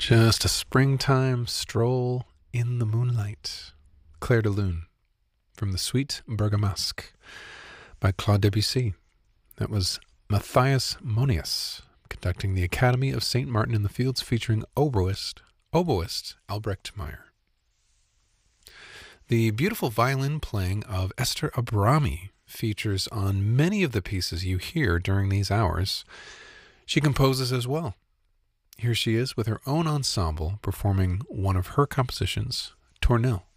Just a springtime stroll in the moonlight. Clair de Lune from the Suite Bergamasque by Claude Debussy. That was Matthias Monius conducting the Academy of St. Martin in the Fields featuring oboist Albrecht Meyer. The beautiful violin playing of Esther Abrami features on many of the pieces you hear during these hours. She composes as well. Here she is with her own ensemble performing one of her compositions, Tournelle.